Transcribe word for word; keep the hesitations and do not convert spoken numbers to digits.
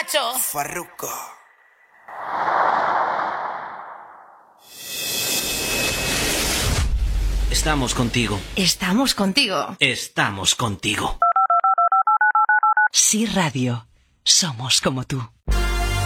macho. Farruko. Estamos contigo. Estamos contigo. Estamos contigo. Sí Radio. Somos como tú.